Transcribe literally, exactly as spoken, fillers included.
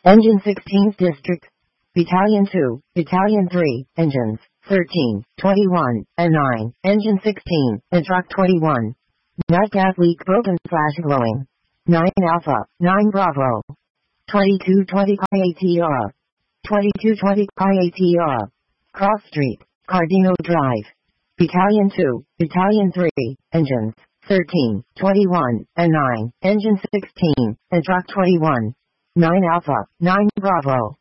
Engine sixteenth District. Battalion two, Battalion three, Engines thirteen, twenty-one, and nine, Engine sixteen, and Truck twenty-one. Nut gas leak broken slash glowing. nine Alpha, nine Bravo. twenty-two twenty I A T R. twenty-two twenty I A T R. Cross Street, Cardino Drive. Battalion two, Battalion three, Engines thirteen, twenty-one, and nine, Engine sixteen, and Truck twenty-one. nine Alpha, nine Bravo.